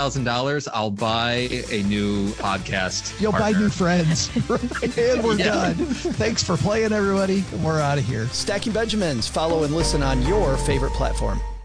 $1,000, I'll buy a new podcast. You'll partner. buy new friends. And we're done. Thanks for playing, everybody. We're out of here. Stacking Benjamins. Follow and listen on your favorite platform.